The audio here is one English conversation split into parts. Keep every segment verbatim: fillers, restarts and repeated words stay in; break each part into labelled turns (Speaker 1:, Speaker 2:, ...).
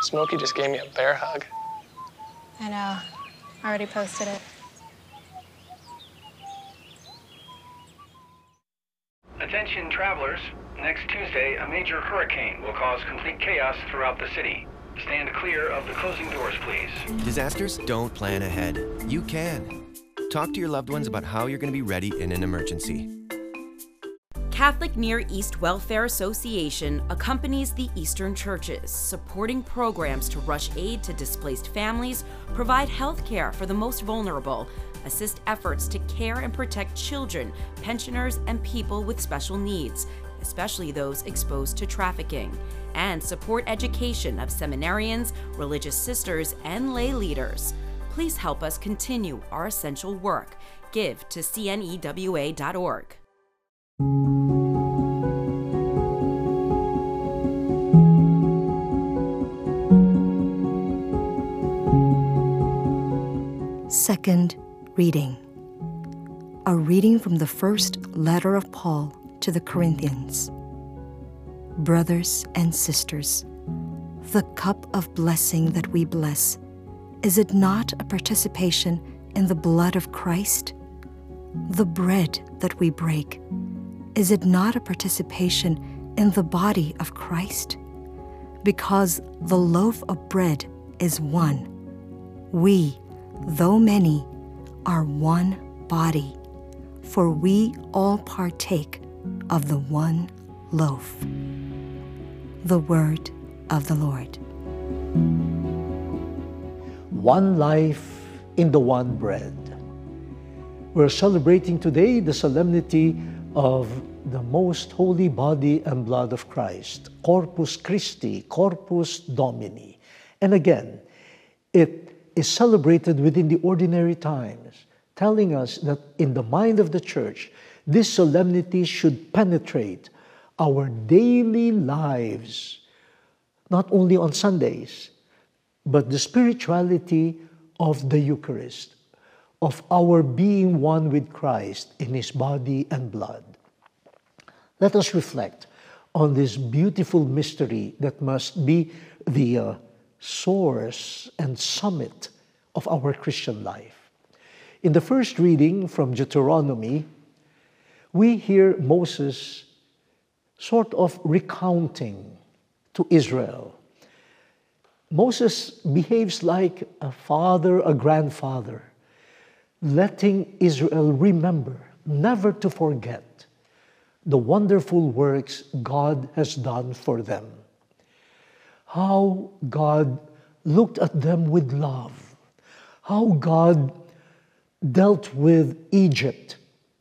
Speaker 1: Smokey just gave me a bear hug.
Speaker 2: I know. I already posted it.
Speaker 3: Attention travelers. Next Tuesday, a major hurricane will cause complete chaos throughout the city. Stand clear of the closing doors, please.
Speaker 4: Disasters don't plan ahead. You can. Talk to your loved ones about how you're going to be ready in an emergency.
Speaker 5: Catholic Near East Welfare Association accompanies the Eastern churches, supporting programs to rush aid to displaced families, provide health care for the most vulnerable, assist efforts to care and protect children, pensioners, and people with special needs, especially those exposed to trafficking, and support education of seminarians, religious sisters, and lay leaders. Please help us continue our essential work. Give to C N E W A dot org.
Speaker 6: Second reading. A reading from the first letter of Paul to the Corinthians. Brothers and sisters, the cup of blessing that we bless, is it not a participation in the blood of Christ? The bread that we break, is it not a participation in the body of Christ? Because the loaf of bread is one. We, though many, are one body, for we all partake of the one loaf. The word of the Lord.
Speaker 7: One life in the one bread. We're celebrating today the solemnity of the most holy body and blood of Christ, Corpus Christi, Corpus Domini. And again, it is celebrated within the ordinary times, telling us that in the mind of the Church, this solemnity should penetrate our daily lives, not only on Sundays, but the spirituality of the Eucharist, of our being one with Christ in His body and blood. Let us reflect on this beautiful mystery that must be the uh, source and summit of our Christian life. In the first reading from Deuteronomy, we hear Moses sort of recounting to Israel. Moses behaves like a father, a grandfather, letting Israel remember, never to forget, the wonderful works God has done for them. How God looked at them with love. How God dealt with Egypt.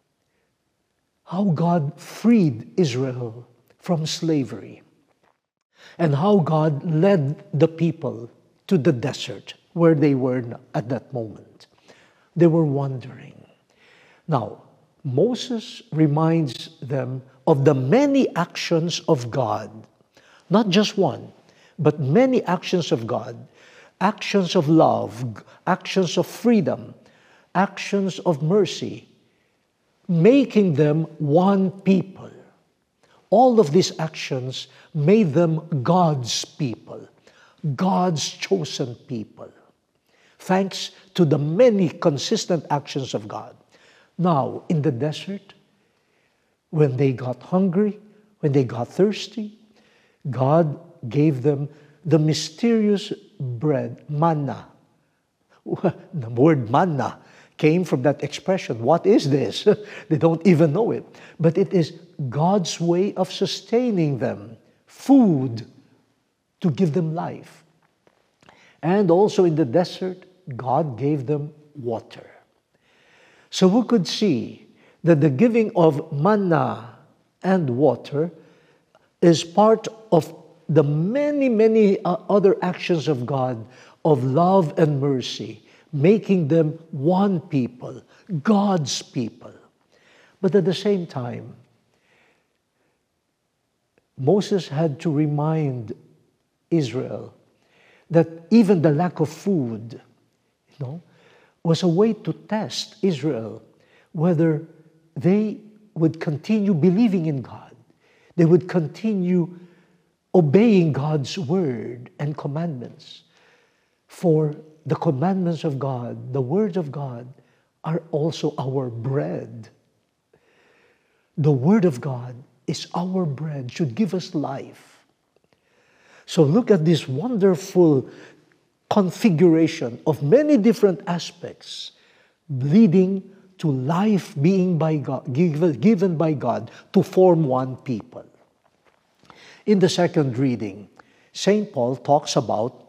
Speaker 7: How God freed Israel from slavery. And how God led the people to the desert where they were at that moment. They were wandering. Now, Moses reminds them of the many actions of God, not just one, but many actions of God, actions of love, actions of freedom, actions of mercy, making them one people. All of these actions made them God's people, God's chosen people, thanks to the many consistent actions of God. Now, in the desert, when they got hungry, when they got thirsty, God gave them the mysterious bread, manna. The word manna came from that expression. What is this? They don't even know it. But it is God's way of sustaining them, food to give them life. And also in the desert, God gave them water. So we could see that the giving of manna and water is part of the many, many uh, other actions of God of love and mercy, making them one people, God's people. But at the same time, Moses had to remind Israel that even the lack of food, you know, was a way to test Israel whether they would continue believing in God. They would continue obeying God's word and commandments. For the commandments of God, the words of God, are also our bread. The word of God is our bread, should give us life. So look at this wonderful configuration of many different aspects leading to life being by God, given, given by God to form one people. In the second reading, Saint Paul talks about